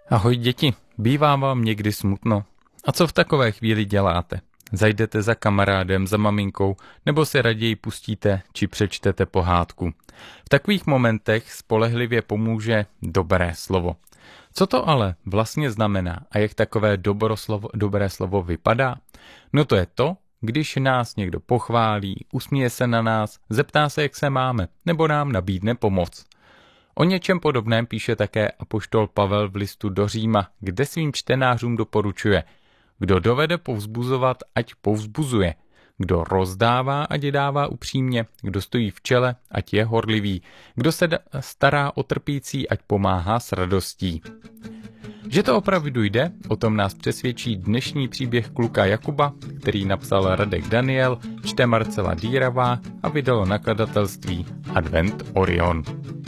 Ahoj děti, bývá vám někdy smutno? A co v takové chvíli děláte? Zajdete za kamarádem, za maminkou, nebo si raději pustíte či přečtete pohádku? V takových momentech spolehlivě pomůže dobré slovo. Co to ale vlastně znamená a jak takové dobré slovo vypadá? No to je to, když nás někdo pochválí, usměje se na nás, zeptá se, jak se máme, nebo nám nabídne pomoc. O něčem podobném píše také apoštol Pavel v listu do Říma, kde svým čtenářům doporučuje: kdo dovede povzbuzovat, ať povzbuzuje. Kdo rozdává, ať dává upřímně. Kdo stojí v čele, ať je horlivý. Kdo se stará o trpící, ať pomáhá s radostí. Že to opravdu jde, o tom nás přesvědčí dnešní příběh kluka Jakuba, který napsal Radek Daniel, čte Marcela Dýravá a vydalo nakladatelství Advent Orion.